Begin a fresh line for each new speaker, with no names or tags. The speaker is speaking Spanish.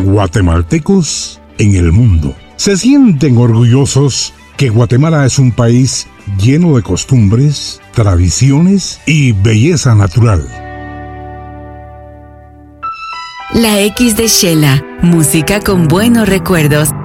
guatemaltecos en el mundo. Se sienten orgullosos que Guatemala es un país lleno de costumbres, tradiciones y belleza natural.
La X de Shela, música con buenos recuerdos